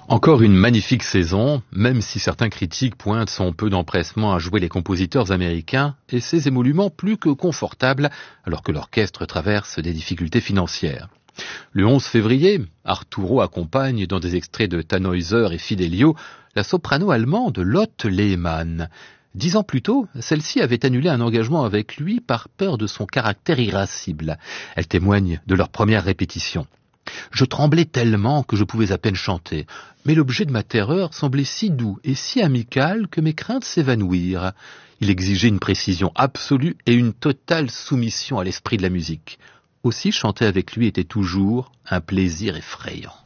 Encore une magnifique saison, même si certains critiques pointent son peu d'empressement à jouer les compositeurs américains et ses émoluments plus que confortables alors que l'orchestre traverse des difficultés financières. Le 11 février, Arturo accompagne dans des extraits de Tannhäuser et Fidelio la soprano allemande Lotte Lehmann. 10 ans plus tôt, celle-ci avait annulé un engagement avec lui par peur de son caractère irascible. Elle témoigne de leur première répétition. Je tremblais tellement que je pouvais à peine chanter, mais l'objet de ma terreur semblait si doux et si amical que mes craintes s'évanouirent. Il exigeait une précision absolue et une totale soumission à l'esprit de la musique. Aussi chanter avec lui était toujours un plaisir effrayant.